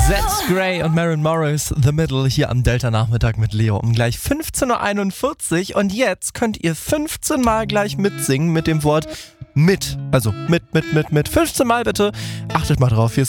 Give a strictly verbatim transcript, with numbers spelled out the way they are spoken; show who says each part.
Speaker 1: Zed's Grey und Maren Morris, The Middle, hier am Delta-Nachmittag mit Leo um gleich fünfzehn Uhr einundvierzig. Und jetzt könnt ihr fünfzehn Mal gleich mitsingen mit dem Wort mit. Also mit, mit, mit, mit. fünfzehn Mal bitte. Achtet mal drauf, hier ist